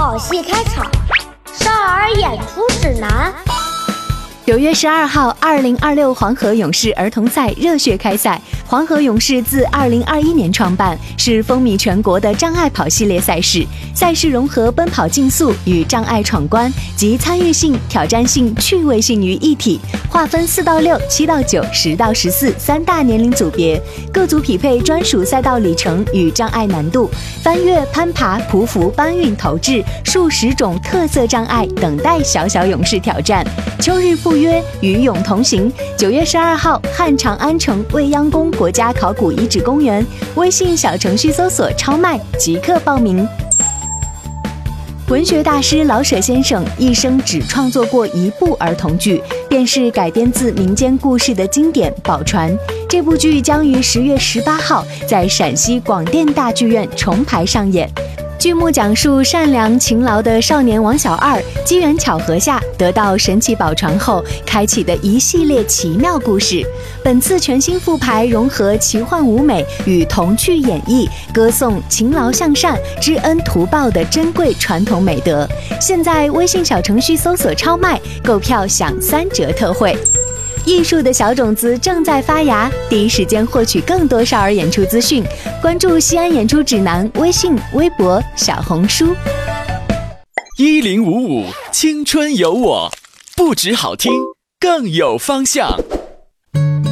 好戏开场，少儿演出指南。 9月12号，2026黄河勇士儿童赛热血开赛。黄河勇士自2021年创办，是风靡全国的障碍跑系列赛事。赛事融合奔跑竞速与障碍闯关及参与性、挑战性、趣味性于一体，划分4到6、7到9、10到14三大年龄组别，各组匹配专属赛道里程与障碍难度，翻越、攀爬、匍匐、搬运、投掷数十种特色障碍，等待小小勇士挑战。秋日赴约，与勇同行。9月12号，汉长安城未央宫国家考古遗址公园，微信小程序搜索超卖即刻报名。文学大师老舍先生一生只创作过1部儿童剧，便是改编自民间故事的经典《宝船》。这部剧将于10月18号在陕西广电大剧院重排上演。剧目讲述善良勤劳的少年王小二机缘巧合下得到神奇宝船后开启的一系列奇妙故事。本次全新复排融合奇幻舞美与童趣演绎，歌颂勤劳向善、知恩图报的珍贵传统美德。现在微信小程序搜索超卖，购票享3折特惠。艺术的小种子正在发芽，第一时间获取更多少儿演出资讯，关注西安演出指南微信、微博、小红书。 1055青春有我，不止好听，更有方向。